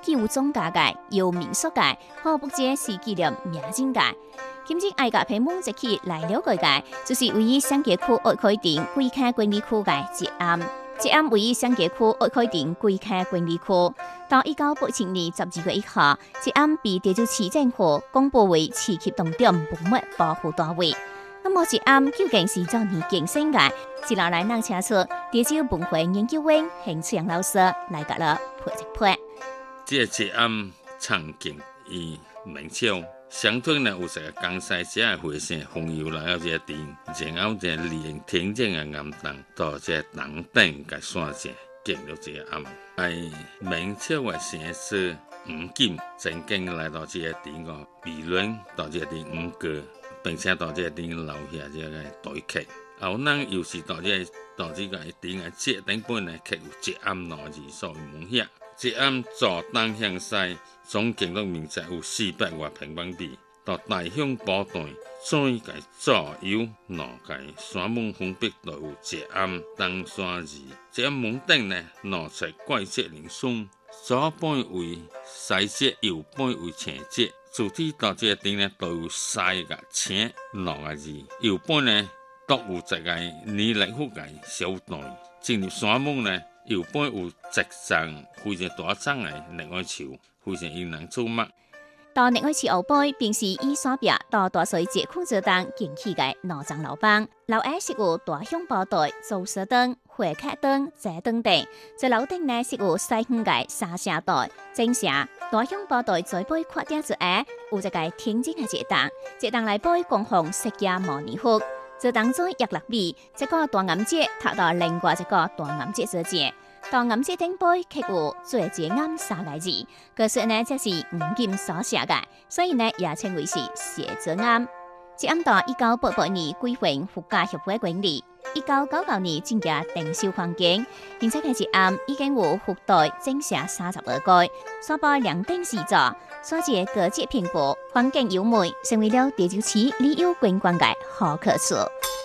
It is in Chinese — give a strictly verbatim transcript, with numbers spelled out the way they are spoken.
旧宗家界、由民俗界，好不接是纪念名景界。今日爱甲屏幕一起来了解界，就是位于双溪区奥开町贵溪管理区界捷安。捷安位于双溪区奥开町贵溪管理区。到一九八七年十二月一号，捷安被地州市政府公布为市级重点文物保护单位。那么捷安究竟是怎样竞争界？接下来让请出地州文化研究院邢志阳老师来甲了配一配。 这个捷安场景以名称。相对呢，有一个江西这个回声风油来到这个店，然后这连天井的岩洞到这个洞顶甲线线建了这个暗。哎，明朝的先师吴景曾经来到这个店个议论到这个店五个，并且到这个店留下这个代刻。后人又是到这个到这个店的这顶本呢，刻有捷安两字所描写。捷安左东向西，总建筑面积有四百多平方米。到大兴宝段，再界左右两界山门分别都有捷安东山字。捷安门顶呢，两侧怪节灵松，左半为西节，右半为青节。主体到这个店呢，都有西个青两个字，右半呢，都有一个泥来覆盖小段。进入山门呢。右半有直上非常大张的热爱树，非常引人注目。 到热爱树后背，便是以山壁到大水节空之当建起的两层楼房。楼下是有大香包台、造色灯、花客灯、遮灯等。在楼顶呢是有西方的沙声台、正城。大香包台在背跨顶之下，有一个天井的节档，节档内背供奉释迦牟尼佛。这当中约六米，这个大岩节踏到另外一个大岩节之间。大岩节顶背刻有最节岩三个字，可是呢，这是吴景所写的，所以呢也称为是写字岩。捷安到一九八八年归还国家协会管理，一九九九年进入定修环境，并且捷安已经有覆盖整整三十二个，所包两顶四座，所借各界平铺，环境优美，成为了地州市旅游观光的好去处。